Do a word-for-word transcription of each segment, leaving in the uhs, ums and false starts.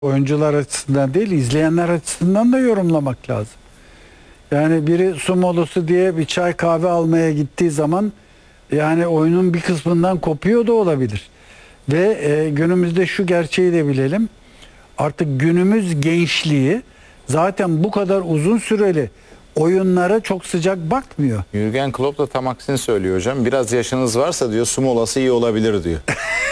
Oyuncular açısından değil, izleyenler açısından da yorumlamak lazım. Yani biri su molası diye bir çay kahve almaya gittiği zaman yani oyunun bir kısmından kopuyor da olabilir. Ve e, günümüzde şu gerçeği de bilelim. Artık günümüz gençliği zaten bu kadar uzun süreli oyunlara çok sıcak bakmıyor. Jürgen Klopp da tam aksini söylüyor hocam. Biraz yaşınız varsa diyor su molası iyi olabilir diyor.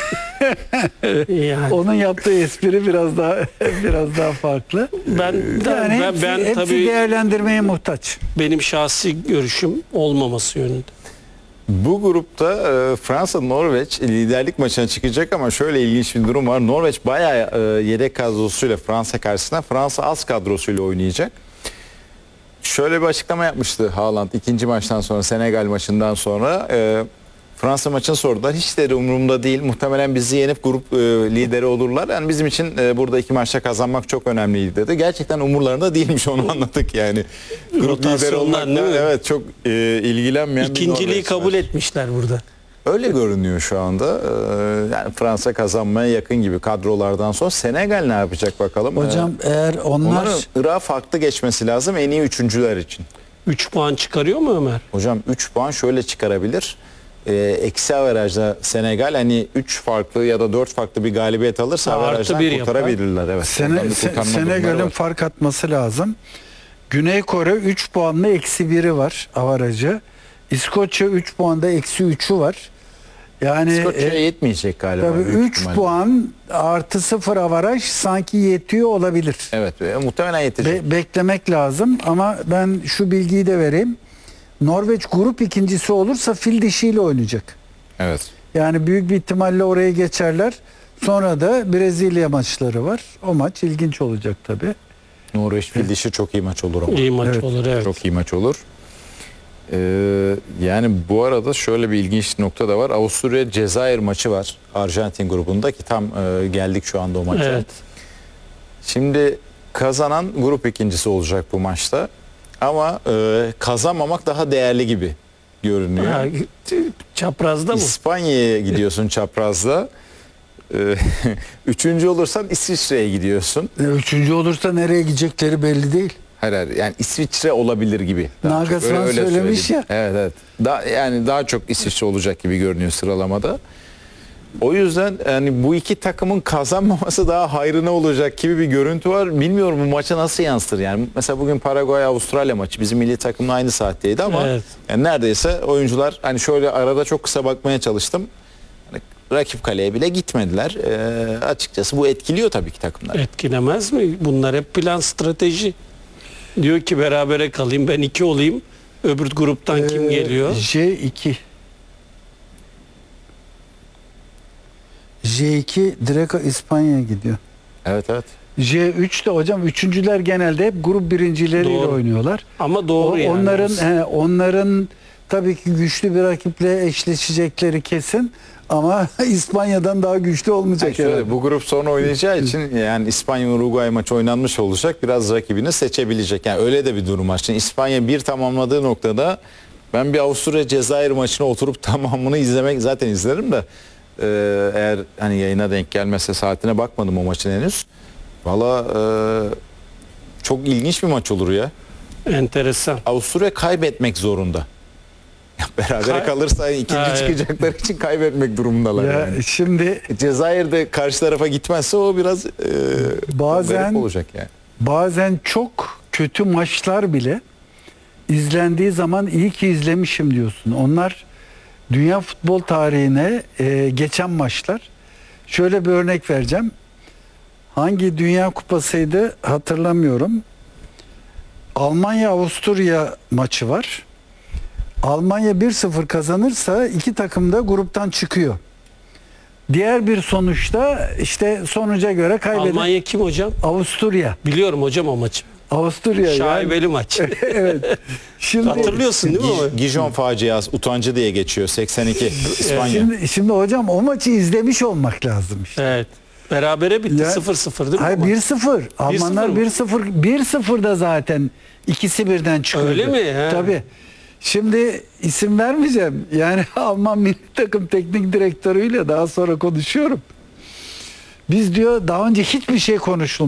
Yani. Onun yaptığı espri biraz daha biraz daha farklı. Ben Yani ben, hepsi, ben hepsi tabii değerlendirmeye muhtaç. benim şahsi görüşüm olmaması yönünde. Bu grupta e, Fransa Norveç liderlik maçına çıkacak ama şöyle ilginç bir durum var. Norveç bayağı e, yedek kadrosuyla Fransa karşısında, Fransa az kadrosuyla oynayacak. Şöyle bir açıklama yapmıştı Haaland ikinci maçtan sonra, Senegal maçından sonra. E, Fransa maçını sordular. Hiç de umurumda değil. Muhtemelen bizi yenip grup e, lideri olurlar. Yani bizim için e, burada iki maçta kazanmak çok önemliydi dedi. Gerçekten umurlarında değilmiş, onu anladık yani. Grup lideri olmak değil mi? evet çok e, ilgilenmeyen bir İkinciliği Norveç kabul var. etmişler burada. Öyle görünüyor şu anda. Ee, yani Fransa kazanmaya yakın gibi kadrolardan sonra. Senegal ne yapacak bakalım? Hocam Ee, eğer onlar onların Irak'a farklı geçmesi lazım en iyi üçüncüler için. üç puan çıkarıyor mu Ömer? Hocam üç puan şöyle çıkarabilir. Ee, eksi averajda Senegal hani üç farklı ya da dört farklı bir galibiyet alırsa Ha, artı averajdan bir kurtarabilirler. Evet. Sene, Oradan bir Se- kurtarma durumları Senegal'in var. fark atması lazım. Güney Kore üç puanla eksi biri var avarajı. İskoçya üç puanda eksi üçü var. Yani İskoçya'ya e, yetmeyecek galiba. tabii büyük üç ihtimalle. puan artı sıfır avaraj sanki yetiyor olabilir. Evet ve muhtemelen yetecek. Be- beklemek lazım ama ben şu bilgiyi de vereyim. Norveç grup ikincisi olursa fil dişiyle oynayacak. Evet. Yani büyük bir ihtimalle oraya geçerler. Sonra da Brezilya maçları var. O maç ilginç olacak tabii. Norveç fil dişi çok iyi maç olur ama. İyi maç Evet, olur evet. Çok iyi maç olur. Ee, yani bu arada şöyle bir ilginç nokta da var. Avusturya Cezayir maçı var Arjantin grubunda ki tam e, geldik şu anda o maça. Evet. Şimdi kazanan grup ikincisi olacak bu maçta. Ama e, kazanmamak daha değerli gibi görünüyor. Ha, çaprazda mı? İspanya'ya gidiyorsun çaprazda. Ee, Üçüncü olursan İsviçre'ye gidiyorsun. E, Üçüncü olursa nereye gidecekleri belli değil. Hayır, hayır yani İsviçre olabilir gibi. Daha çok. Nagelsmann Öyle- öyle söylemiş söyleyeyim. ya. Evet evet. Daha, yani daha çok İsviçre olacak gibi görünüyor sıralamada. O yüzden yani bu iki takımın kazanmaması daha hayrına olacak gibi bir görüntü var. Bilmiyorum bu maça nasıl yansıtır yani. Mesela bugün Paraguay Avustralya maçı bizim milli takımla aynı saatteydi ama Evet. yani neredeyse oyuncular hani şöyle arada çok kısa bakmaya çalıştım. Hani rakip kaleye bile gitmediler. Ee, açıkçası bu etkiliyor tabii ki takımları. Etkilemez mi? Bunlar hep plan, strateji. Diyor ki berabere kalayım, ben iki olayım. Öbür gruptan kim Ee, geliyor? J iki. J iki direkt İspanya'ya gidiyor. Evet evet. J üç de hocam üçüncüler genelde hep grup birincileriyle Doğru. oynuyorlar. Ama doğru O- yani. onların he, onların tabii ki güçlü bir rakiple eşleşecekleri kesin ama İspanya'dan daha güçlü olmayacak Yani şöyle, herhalde. bu grup sonra oynayacağı için yani İspanya Uruguay maçı oynanmış olacak. Biraz rakibini seçebilecek. Yani öyle de bir durum var. Şimdi İspanya bir tamamladığı noktada ben bir Avusturya Cezayir maçına oturup tamamını izlemek zaten izlerim de e, eğer hani yayına denk gelmezse saatine bakmadım o maçın henüz. Valla e, çok ilginç bir maç olur ya. Enteresan. Avusturya kaybetmek zorunda. Ya berabere Kay- kalırsa ikinci Ha, evet. çıkacakları için kaybetmek durumundalar. Ya yani. şimdi Cezayir de karşı tarafa gitmezse o biraz e, Bazen- garip olacak yani. bazen çok kötü maçlar bile izlendiği zaman iyi ki izlemişim diyorsun. Onlar dünya futbol tarihine e, geçen maçlar. Şöyle bir örnek vereceğim. Hangi Dünya Kupasıydı hatırlamıyorum. Almanya-Avusturya maçı var. Almanya bir sıfır kazanırsa iki takım da gruptan çıkıyor. Diğer bir sonuçta işte sonuca göre kaybeden Almanya kim hocam? Avusturya. Biliyorum hocam o maçı. Avusturya yani. Şaibeli maç. Evet. Şimdi Hatırlıyorsun değil mi? o? Gi- Gijon faciası utancı diye geçiyor seksen iki İspanya. Şimdi, şimdi hocam o maçı izlemiş olmak lazım işte. Evet. Berabere bitti Ya- sıfır sıfır değil mi? Hayır o maç? bir sıfır. Almanlar mı? bir sıfır. bir sıfırda zaten ikisi birden çıkıyordu. Öyle mi? He. Tabii. Şimdi isim vermeyeceğim. Yani Alman milli takım teknik direktörüyle daha sonra konuşuyorum. Biz diyor daha önce hiçbir şey konuşulmadı.